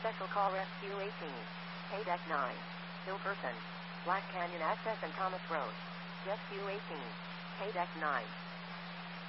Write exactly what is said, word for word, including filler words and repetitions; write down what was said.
Special Call Rescue eighteen. K-Deck nine. Still person. Black Canyon Access and Thomas Road. Rescue eighteen. K-Deck nine.